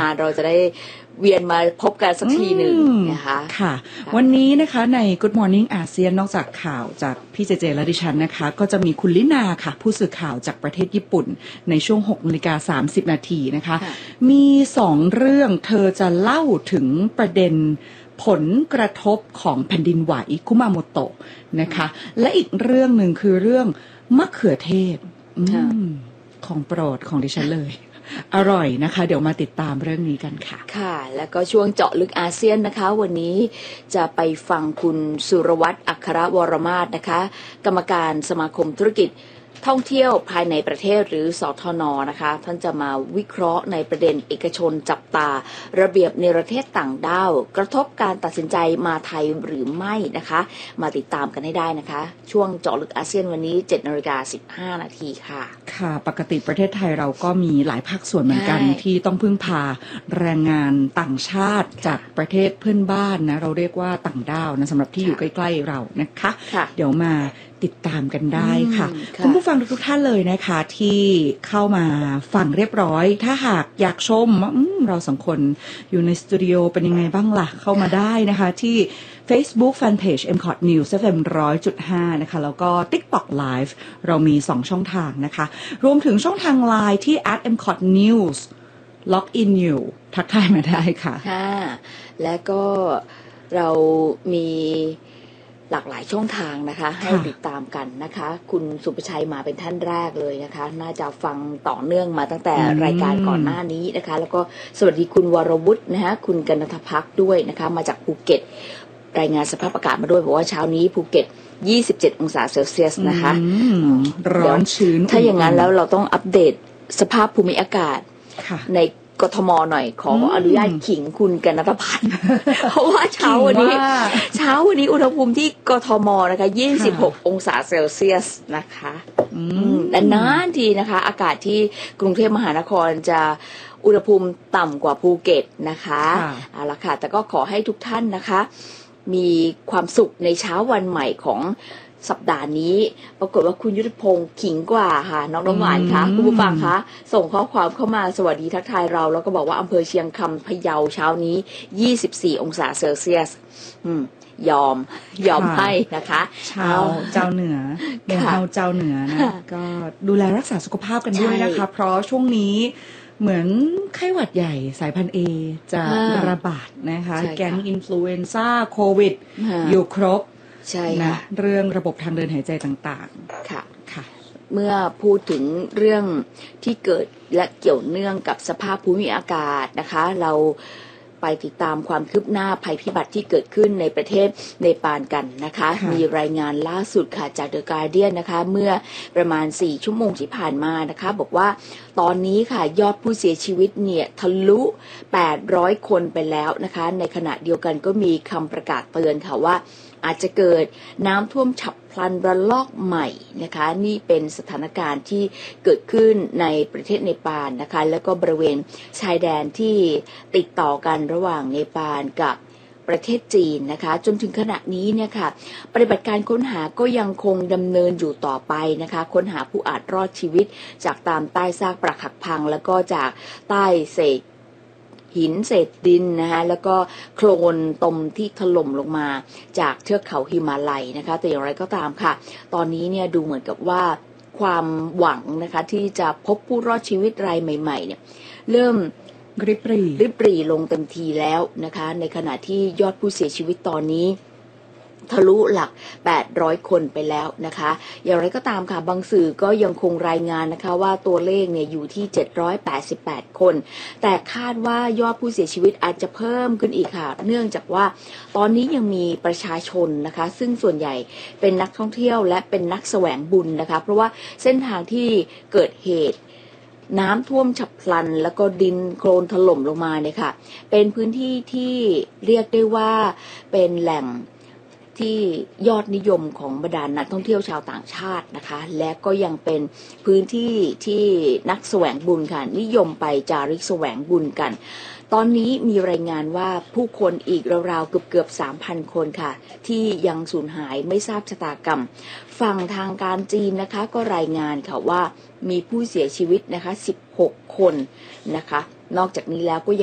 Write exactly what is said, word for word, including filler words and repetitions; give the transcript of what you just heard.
านๆเราจะได้เวียนมาพบกันสักทีหนึ่งนะคะค่ะวันนี้นะคะใน Good Morning อาเซียนนอกจากข่าวจากพี่เจเจและดิฉันนะคะก็จะมีคุณลินาค่ะผู้สื่อข่าวจากประเทศญี่ปุ่นในช่วง หกนาฬิกาสามสิบนาทีนะคะมีสองเรื่องเธอจะเล่าถึงประเด็นผลกระทบของแผ่นดินไหวคุมาโมโตะนะคะและอีกเรื่องหนึ่งคือเรื่องมะเขือเทศของโปรดของดิฉันเลยอร่อยนะคะเดี๋ยวมาติดตามเรื่องนี้กันค่ะค่ะแล้วก็ช่วงเจาะลึกอาเซียนนะคะวันนี้จะไปฟังคุณสุรวัตรอัครวรมาศนะคะกรรมการสมาคมธุรกิจท่องเที่ยวภายในประเทศหรือสทน.นะคะท่านจะมาวิเคราะห์ในประเด็นเอกชนจับตาระเบียบในประเทศต่างด้าวกระทบการตัดสินใจมาไทยหรือไม่นะคะมาติดตามกันให้ได้นะคะช่วงเจาะลึกอาเซียนวันนี้ เจ็ดนาฬิกาสิบห้านาทีค่ะค่ะปกติประเทศไทยเราก็มีหลายภาคส่วนเหมือนกันที่ต้องพึ่งพาแรงงานต่างชาติจากประเทศเพื่อนบ้านนะเราเรียกว่าต่างด้าวนะสำหรับที่อยู่ใกล้ๆเรานะคะเดี๋ยวมาติดตามกันได้ค่ะคุณผู้ฟังทุกท่านเลยนะคะที่เข้ามาฟังเรียบร้อยถ้าหากอยากชมว่าเราสองคนอยู่ในสตูดิโอเป็นยังไงบ้างล่ะเข้ามาได้นะคะที่ Facebook Fanpage เอ็ม ซี โอ ที News เอฟ เอ็ม หนึ่งร้อยจุดห้า นะคะแล้วก็ TikTok Live เรามีสองช่องทางนะคะรวมถึงช่องทาง ไลน์ ที่ แอท เอ็ม ซี โอ ที News ล็อกอินอยู่ทักทายมาได้ค่ะค่ะและก็เรามีหลากหลายช่องทางนะคะให้ติดตามกันนะคะคุณสุประชัยมาเป็นท่านแรกเลยนะคะน่าจะฟังต่อเนื่องมาตั้งแต่รายการก่อนหน้านี้นะคะแล้วก็สวัสดีคุณวรวุฒินะคะคุณกนทพักด้วยนะคะมาจากภูเก็ตรายงานสภาพอากาศมาด้วยบอกว่าเช้านี้ภูเก็ตยี่สิบเจ็ดองศาเซลเซียสนะคะร้อนชื้นถ้าอย่างนั้นแล้วเราต้องอัปเดตสภาพภูมิอากาศในกทมหน่อยขออนุญาตขิงคุณกนทพันธ์เพราะว่าเช้าวันนี้เช้าวันนี้อุณหภูมิที่กทมนะคะยี่สิบหกองศาเซลเซียสนะคะแต่นานทีนะคะอากาศที่กรุงเทพมหานครจะอุณหภูมิต่ำกว่าภูเก็ตนะคะเอาละค่ะแต่ก็ขอให้ทุกท่านนะคะมีความสุขในเช้าวันใหม่ของสัปดาห์นี้ปรากฏว่าคุณยุทธพงศ์ขิงกว่าค่ะน้องน้ำหวานคะคุณผู้ฟังคะส่งข้อความเข้ามาสวัสดีทักทายเราแล้วก็บอกว่าอำเภอเชียงคำพะเยาเช้านี้ยี่สิบสี่องศาเซลเซียสอืมยอมยอมให้นะคะชาวเจ้าเหนือเมืองเฮาเจ้าเหนือนะก็ดูแลรักษาสุขภาพกันด้วยนะคะเพราะช่วงนี้เหมือนไข้หวัดใหญ่สายพันธุ์ A จะระบาดนะคะแก๊งอินฟลูเอนซ่าโควิดอยู่ครบใช่นะเรื่องระบบทางเดินหายใจต่างๆค่ะค่ะเมื่อพูดถึงเรื่องที่เกิดและเกี่ยวเนื่องกับสภาพภูมิอากาศนะคะเราไปติดตามความคืบหน้าภัยพิบัติที่เกิดขึ้นในประเทศเนปาลกันนะคะมีรายงานล่าสุดค่ะจาก The Guardian นะคะเมื่อประมาณสี่ชั่วโมงที่ผ่านมานะคะบอกว่าตอนนี้ค่ะยอดผู้เสียชีวิตเนี่ยทะลุแปดร้อยคนไปแล้วนะคะในขณะเดียวกันก็มีคำประกาศเตือนค่ะว่าอาจจะเกิดน้ำท่วมฉับพลันระลอกใหม่นะคะนี่เป็นสถานการณ์ที่เกิดขึ้นในประเทศเนปาลนะคะแล้วก็บริเวณชายแดนที่ติดต่อกันระหว่างเนปาลกับประเทศจีนนะคะจนถึงขณะนี้เนี่ยค่ะปฏิบัติการค้นหาก็ยังคงดำเนินอยู่ต่อไปนะคะค้นหาผู้อาจรอดชีวิตจากตามใต้ซากปรักหักพังแล้วก็จากใต้เศษหินเศษดินนะคะแล้วก็โคลนตมที่ถล่มลงมาจากเทือกเขาหิมาลัยนะคะแต่อย่างไรก็ตามค่ะตอนนี้เนี่ยดูเหมือนกับว่าความหวังนะคะที่จะพบผู้รอดชีวิตรายใหม่ๆเนี่ยเริ่มริบหรี่ริบหรี่ลงเต็มทีแล้วนะคะในขณะที่ยอดผู้เสียชีวิตตอนนี้ทะลุหลักแปดร้อยคนไปแล้วนะคะอย่างไรก็ตามค่ะบางสื่อก็ยังคงรายงานนะคะว่าตัวเลขเนี่ยอยู่ที่เจ็ดร้อยแปดสิบแปดคนแต่คาดว่ายอดผู้เสียชีวิตอาจจะเพิ่มขึ้นอีกค่ะเนื่องจากว่าตอนนี้ยังมีประชาชนนะคะซึ่งส่วนใหญ่เป็นนักท่องเที่ยวและเป็นนักแสวงบุญนะคะเพราะว่าเส้นทางที่เกิดเหตุน้ำท่วมฉับพลันแล้วก็ดินโคลนถล่มลงมาเนี่ยค่ะเป็นพื้นที่ที่เรียกได้ว่าเป็นแหล่งที่ยอดนิยมของบรรดานักท่องเที่ยวชาวต่างชาตินะคะและก็ยังเป็นพื้นที่ที่นักแสวงบุญค่ะนิยมไปจาริกแสวงบุญกันตอนนี้มีรายงานว่าผู้คนอีกราวๆเกือบๆ สามพัน คนค่ะที่ยังสูญหายไม่ทราบชะตากรรมฝั่งทางการจีนนะคะก็รายงานค่ะว่ามีผู้เสียชีวิตนะคะสิบหกคนนะคะนอกจากนี้แล้วก็